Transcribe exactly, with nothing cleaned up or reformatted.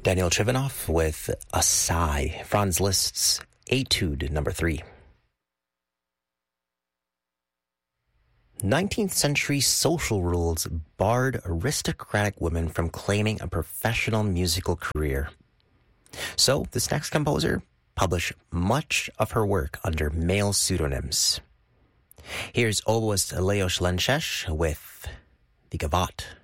Daniel Trivanov with A Sigh, Franz Liszt's Etude number three. nineteenth century social rules barred aristocratic women from claiming a professional musical career. So, this next composer published much of her work under male pseudonyms. Here's Oboist Leos Lenchesh with the Gavotte.